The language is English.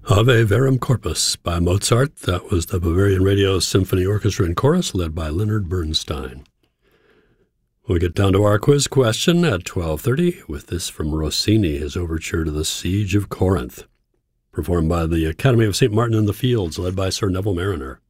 Ave Verum Corpus by Mozart. That was the Bavarian Radio Symphony Orchestra and Chorus, led by Leonard Bernstein. We'll get down to our quiz question at 12:30 with this from Rossini, his overture to the Siege of Corinth, performed by the Academy of St. Martin in the Fields, led by Sir Neville Mariner.